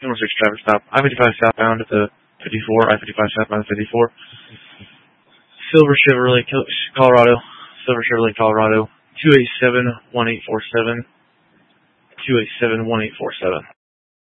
Number 6 traffic stop. I-55 southbound at the 54. I-55 southbound at 54. Silver Chevrolet, Colorado. Silver Chevrolet, Colorado. 287-1847. 287-1847.